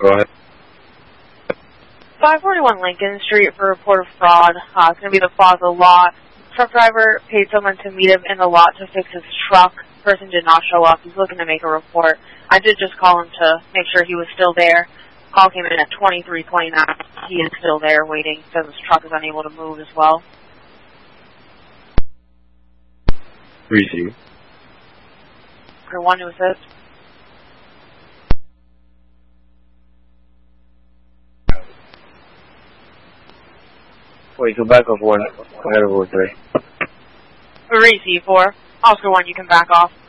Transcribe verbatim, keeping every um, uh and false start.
Go ahead. five forty-one Lincoln Street for report of fraud. Uh, it's going to be the Plaza lot. Truck driver paid someone to meet him in the lot to fix his truck. Person did not show up. He's looking to make a report. I did just call him to make sure he was still there. Call came in at twenty-three twenty-nine. He is still there waiting. Says his truck is unable to move as well. Receive. For one to assist. Wait, go back off one. Go ahead over three. Receive four. Oscar one, you can back off.